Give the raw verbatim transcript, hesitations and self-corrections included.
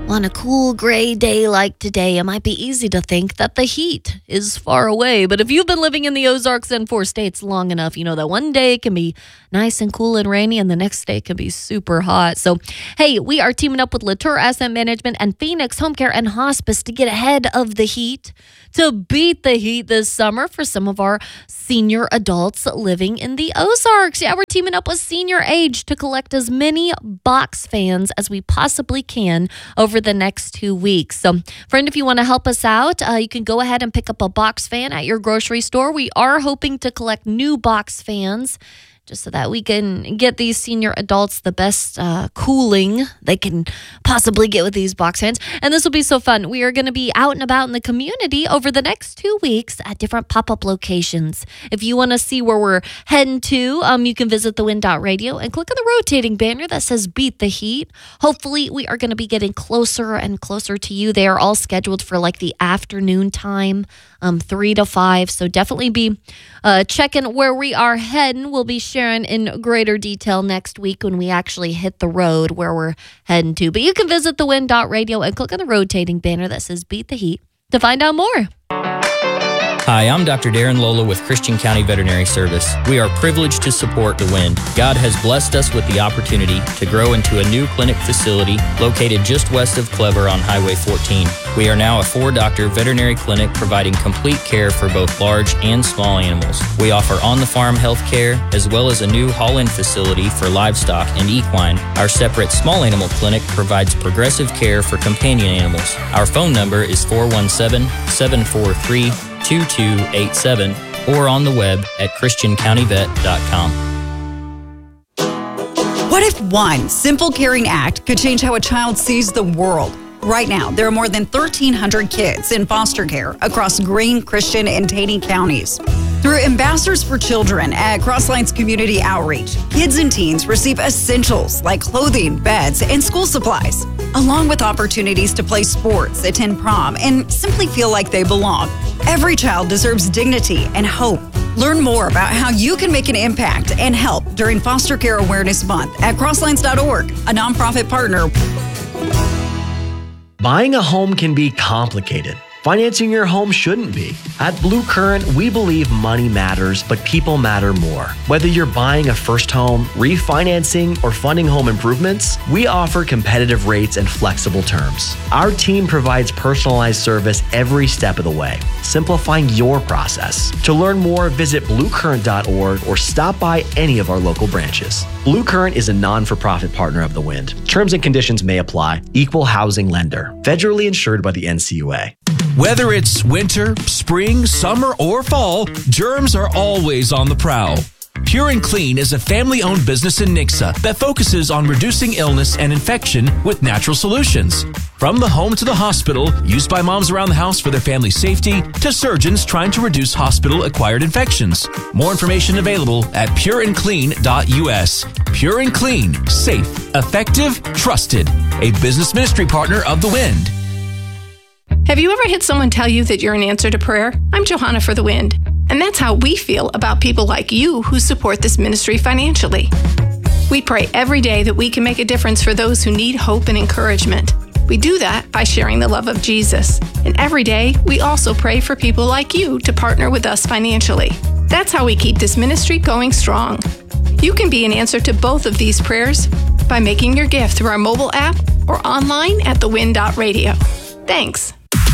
On a cool gray day like today, it might be easy to think that the heat is far away. But if you've been living in the Ozarks and four states long enough, you know that one day it can be nice and cool and rainy and the next day it can be super hot. So, hey, we are teaming up with Latour Asset Management and Phoenix Home Care and Hospice to get ahead of the heat, to beat the heat this summer for some of our senior adults living in the Ozarks. Yeah, we're teaming up with Senior Age to collect as many box fans as we possibly can over the next two weeks. So, friend, if you want to help us out, uh, you can go ahead and pick up a box fan at your grocery store. We are hoping to collect new box fans just so that we can get these senior adults the best uh, cooling they can possibly get with these box fans. And this will be so fun. We are going to be out and about in the community over the next two weeks at different pop-up locations. If you want to see where we're heading to, um, you can visit the wind dot radio and click on the rotating banner that says Beat the Heat. Hopefully, we are going to be getting closer and closer to you. They are all scheduled for like the afternoon time, um, three to five. So definitely be uh, checking where we are heading. We'll be sharing in greater detail next week when we actually hit the road where we're heading to. But you can visit the wind dot radio and click on the rotating banner that says Beat the Heat to find out more. Hi, I'm Doctor Darren Lola with Christian County Veterinary Service. We are privileged to support The Wind. God has blessed us with the opportunity to grow into a new clinic facility located just west of Clever on Highway fourteen. We are now a four-doctor veterinary clinic providing complete care for both large and small animals. We offer on-the-farm health care as well as a new haul-in facility for livestock and equine. Our separate small animal clinic provides progressive care for companion animals. Our phone number is four one seven, seven four three, two two eight seven or on the web at christian county vet dot com. What if one simple caring act could change how a child sees the world? Right now, there are more than thirteen hundred kids in foster care across Greene, Christian, and Taney counties. Through Ambassadors for Children at Crosslines Community Outreach, kids and teens receive essentials like clothing, beds, and school supplies, along with opportunities to play sports, attend prom, and simply feel like they belong. Every child deserves dignity and hope. Learn more about how you can make an impact and help during Foster Care Awareness Month at crosslines dot org, a nonprofit partner. Buying a home can be complicated. Financing your home shouldn't be. At Blue Current, we believe money matters, but people matter more. Whether you're buying a first home, refinancing, or funding home improvements, we offer competitive rates and flexible terms. Our team provides personalized service every step of the way, simplifying your process. To learn more, visit blue current dot org or stop by any of our local branches. Blue Current is a non-for-profit partner of The Wind. Terms and conditions may apply. Equal housing lender. Federally insured by the N C U A. Whether it's winter, spring, summer, or fall, germs are always on the prowl. Pure and Clean is a family-owned business in Nixa that focuses on reducing illness and infection with natural solutions. From the home to the hospital, used by moms around the house for their family's safety, to surgeons trying to reduce hospital-acquired infections. More information available at pure and clean dot U S. Pure and Clean, safe, effective, trusted. A business ministry partner of The Wind. Have you ever had someone tell you that you're an answer to prayer? I'm Johanna for The Wind, and that's how we feel about people like you who support this ministry financially. We pray every day that we can make a difference for those who need hope and encouragement. We do that by sharing the love of Jesus, and every day we also pray for people like you to partner with us financially. That's how we keep this ministry going strong. You can be an answer to both of these prayers by making your gift through our mobile app or online at the wind dot radio. Thanks.